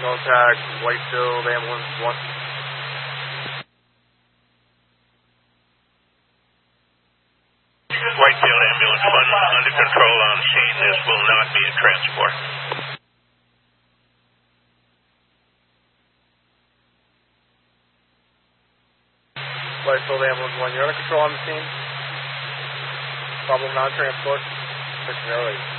Contact, Whitefield, ambulance 1. Whitefield, ambulance 1, under control on scene. This will not be a transport. Whitefield, ambulance 1, you're under control on the scene. Problem non-transport. Mission early.